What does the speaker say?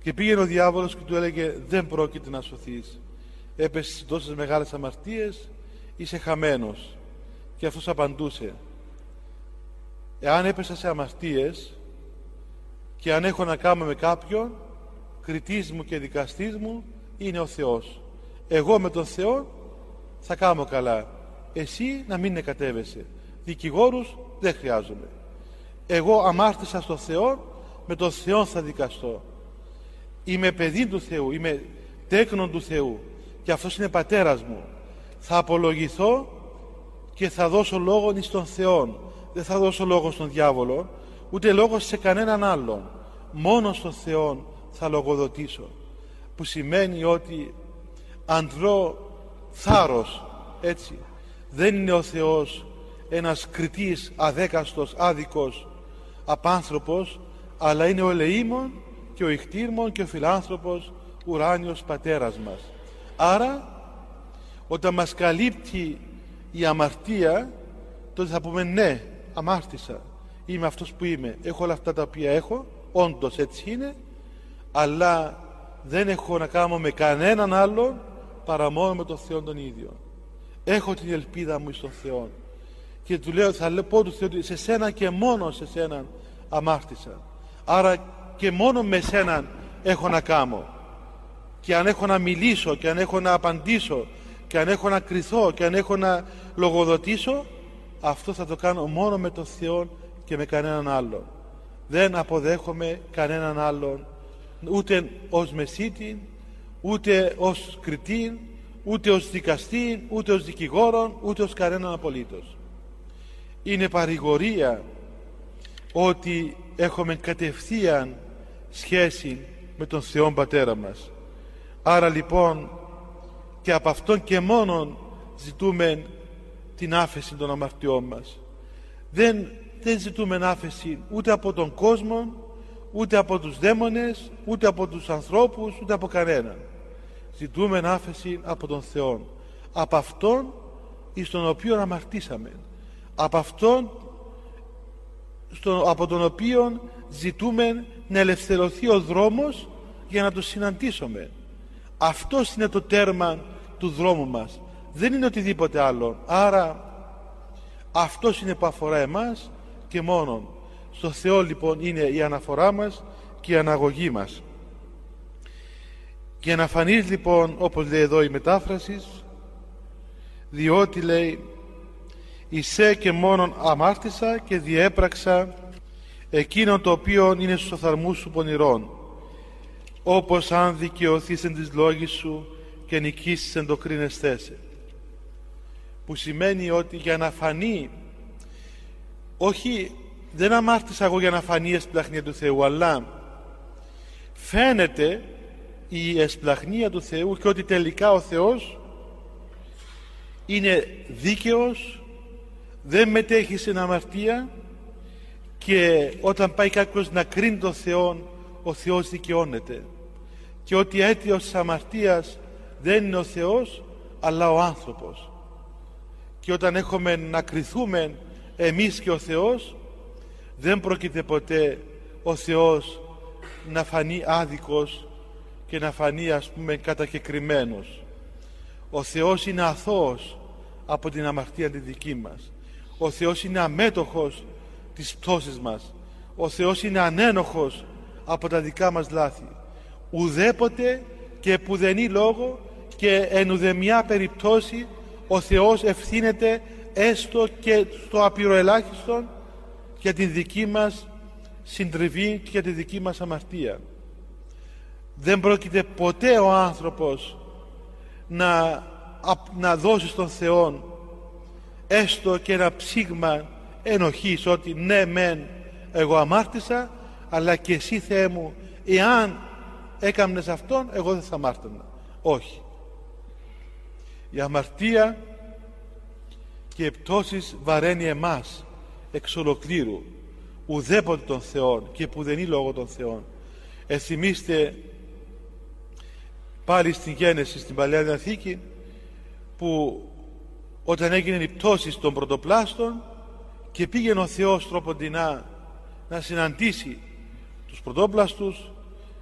Και πήγαινε ο διάβολος και του έλεγε: δεν πρόκειται να σωθείς, έπεσες σε τόσες μεγάλες αμαρτίες, είσαι χαμένος. Και αυτός απαντούσε: εάν έπεσα σε αμαρτίες και αν έχω να κάνω με κάποιον, κριτής μου και δικαστής μου είναι ο Θεός. Εγώ με τον Θεό θα κάνω καλά, εσύ να μην εκατέβεσαι. Δικηγόρους δεν χρειάζομαι. Εγώ αμάρτησα στον Θεό, με τον Θεό θα δικαστώ. Είμαι παιδί του Θεού, είμαι τέκνον του Θεού και αυτός είναι πατέρας μου. Θα απολογηθώ και θα δώσω λόγο εις τον Θεό. Δεν θα δώσω λόγο στον διάβολο, ούτε λόγο σε κανέναν άλλον. Μόνο στον Θεό θα λογοδοτήσω. Που σημαίνει ότι αντρώ θάρρος, έτσι. Δεν είναι ο Θεός ένας κριτής, αδέκαστος, άδικος, απάνθρωπος, αλλά είναι ο ελεήμων και ο ικτήρμων και ο φιλάνθρωπος ουράνιος πατέρας μας. Άρα όταν μας καλύπτει η αμαρτία, τότε θα πούμε ναι, αμάρτησα, είμαι αυτός που είμαι, έχω όλα αυτά τα οποία έχω, όντως έτσι είναι, αλλά δεν έχω να κάνω με κανέναν άλλον παρά μόνο με τον Θεό τον ίδιο. Έχω την ελπίδα μου στον Θεό και του λέω, θα πω του Θεού ότι σε σένα και μόνο σε σένα αμάρτησα, άρα και μόνο με σένα έχω να κάνω. Και αν έχω να μιλήσω και αν έχω να απαντήσω και αν έχω να κριθώ και αν έχω να λογοδοτήσω, αυτό θα το κάνω μόνο με τον Θεό και με κανέναν άλλον. Δεν αποδέχομαι κανέναν άλλον, ούτε ως μεσίτη, ούτε ως κριτή, ούτε ως δικαστή, ούτε ως δικηγόρον, ούτε ως κανέναν απολύτως. Είναι παρηγορία ότι έχουμε κατευθείαν σχέση με τον Θεό Πατέρα μας. Άρα λοιπόν και από Αυτόν και μόνον ζητούμε την άφεση των αμαρτιών μας. Δεν ζητούμε άφεση ούτε από τον κόσμο, ούτε από τους δαίμονες, ούτε από τους ανθρώπους, ούτε από κανέναν. Ζητούμε άφεση από τον Θεό, από Αυτόν εις τον οποίο αμαρτήσαμε, από Αυτόν από τον οποίο ζητούμε να ελευθερωθεί ο δρόμος για να τον συναντήσουμε. Αυτός είναι το τέρμα του δρόμου μας, δεν είναι οτιδήποτε άλλο. Άρα αυτός είναι που αφορά εμάς και μόνον. Στο Θεό λοιπόν είναι η αναφορά μας και η αναγωγή μας. Και να φανείς λοιπόν, όπως λέει εδώ η μετάφραση, διότι λέει «Εισέ και μόνον αμάρτησα και διέπραξα εκείνον το οποίο είναι στους οφθαλμούς σου πονηρών, όπως αν δικαιωθείς εν της λόγης σου και νικήσεις εν το κρίνεσθέ σε». Που σημαίνει ότι για να φανεί, όχι, δεν αμάρτησα εγώ για να φανεί η εσπλαχνία του Θεού, αλλά φαίνεται η εσπλαχνία του Θεού και ότι τελικά ο Θεός είναι δίκαιος, δεν μετέχει στην αμαρτία, και όταν πάει κάποιος να κρίνει τον Θεό, ο Θεός δικαιώνεται, και ότι αίτιος της αμαρτίας δεν είναι ο Θεός αλλά ο άνθρωπος. Και όταν έχουμε να κριθούμε εμείς και ο Θεός, δεν πρόκειται ποτέ ο Θεός να φανεί άδικος και να φανεί, ας πούμε, κατακεκριμένος. Ο Θεός είναι αθώος από την αμαρτία τη δική μας. Ο Θεός είναι αμέτωχος της πτώσης μας. Ο Θεός είναι ανένοχος από τα δικά μας λάθη. Ουδέποτε και πουδενή λόγο και εν ουδεμιά περιπτώσει ο Θεός ευθύνεται έστω και στο απειροελάχιστον για την δική μας συντριβή και για τη δική μας αμαρτία. Δεν πρόκειται ποτέ ο άνθρωπος να δώσει στον Θεό έστω και ένα ψήγμα ενοχής, ότι ναι μεν εγώ αμάρτησα, αλλά και εσύ Θεέ μου, εάν έκαμνες αυτόν, εγώ δεν θα αμάρτηνα. Όχι. Η αμαρτία και οι πτώσεις βαραίνει εμάς εξ ολοκλήρου, ουδέποτε των Θεών και πουδενή λόγω των Θεών. Θυμήστε πάλι στην Γένεση, στην Παλαιά Διαθήκη, που όταν έγινε η πτώση των πρωτοπλάστων και πήγαινε ο Θεός τροποντινά να συναντήσει τους πρωτόπλαστους,